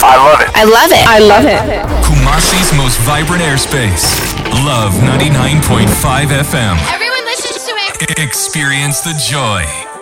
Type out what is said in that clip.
I love it. I love it. I love it. Kumasi's most vibrant airspace. Love 99.5 FM. Everyone listens to it. Experience the joy.